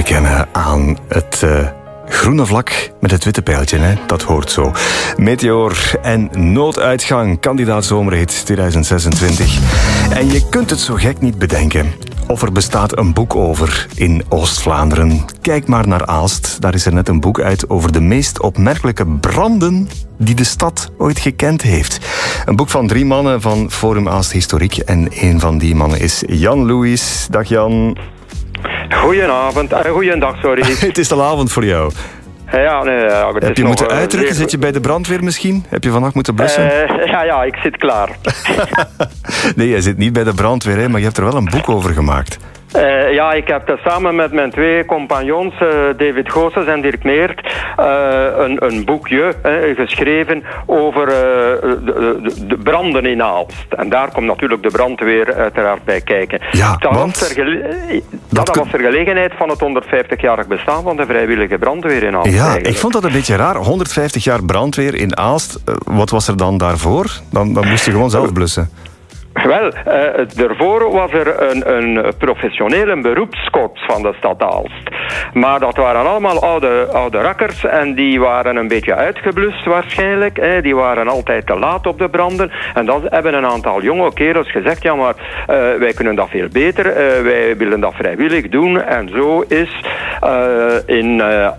herkennen aan het groene vlak met het witte pijltje, hè? Dat hoort zo. Meteor en Nooduitgang, kandidaat zomerhit 2026. En je kunt het zo gek niet bedenken. Of er bestaat een boek over in Oost-Vlaanderen. Kijk maar naar Aalst. Daar is er net een boek uit over de meest opmerkelijke branden die de stad ooit gekend heeft. Een boek van 3 mannen van Forum Aalst Historiek. En een van die mannen is Jan Louis. Dag Jan. Goeiedag, sorry. Het is al avond voor jou. Ja, nee, heb je moeten uitdrukken? Zit je bij de brandweer misschien? Heb je vannacht moeten blussen? Ja, ik zit klaar. Nee, jij zit niet bij de brandweer, hè, maar je hebt er wel een boek over gemaakt. Ik heb dat samen met mijn 2 compagnons, David Goossens en Dirk Meert, een boekje geschreven over de branden in Aalst. En daar komt natuurlijk de brandweer uiteraard bij kijken. Ja, dat was de gelegenheid van het 150-jarig bestaan van de vrijwillige brandweer in Aalst. Ja, eigenlijk. Ik vond dat een beetje raar. 150 jaar brandweer in Aalst. Wat was er dan daarvoor? Dan moest je gewoon zelf blussen. Wel, daarvoor was er een professionele beroepskorps van de stad Aalst. Maar dat waren allemaal oude rakkers en die waren een beetje uitgeblust waarschijnlijk. Die waren altijd te laat op de branden. En dan hebben een aantal jonge kerels gezegd, ja maar wij kunnen dat veel beter. Wij willen dat vrijwillig doen. En zo is in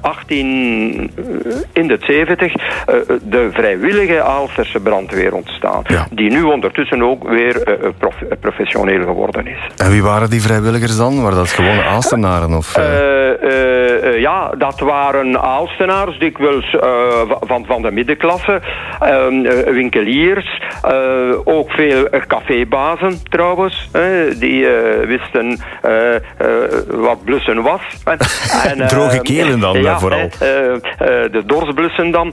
de 70 de vrijwillige Aalsterse brandweer ontstaan. Ja. Die nu ondertussen ook weer professioneel geworden is. En wie waren die vrijwilligers dan? Waren dat gewone Aalstenaren? Of, Ja, dat waren Aalstenaars, dikwijls van de middenklasse, winkeliers, ook veel cafébazen trouwens, die wisten wat blussen was. En, droge kelen dan vooral. De dorsblussen dan.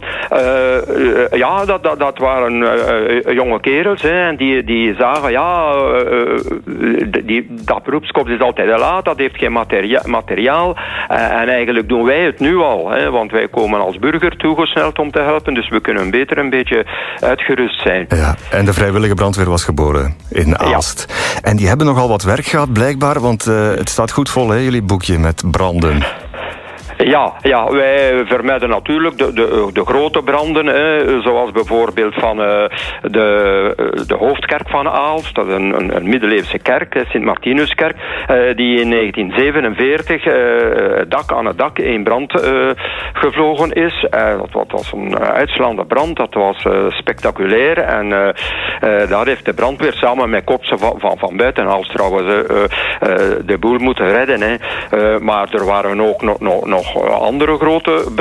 Dat waren jonge kerels en die zagen, dat beroepskorps is altijd te laat, dat heeft geen materiaal. En eigenlijk doen wij het nu al, want wij komen als burger toegesneld om te helpen, dus we kunnen beter een beetje uitgerust zijn. Ja, en de vrijwillige brandweer was geboren in Aalst. Ja. En die hebben nogal wat werk gehad blijkbaar, want het staat goed vol, hè, jullie boekje met branden. Ja, wij vermijden natuurlijk de grote branden, zoals bijvoorbeeld van de hoofdkerk van Aalst, dat is een middeleeuwse kerk, Sint-Martinuskerk, die in 1947 aan het dak in brand gevlogen is. Dat was een uitslaande brand, dat was spectaculair en daar heeft de brandweer samen met korpsen van buiten Aalst trouwens de boel moeten redden. Maar er waren ook nog andere grote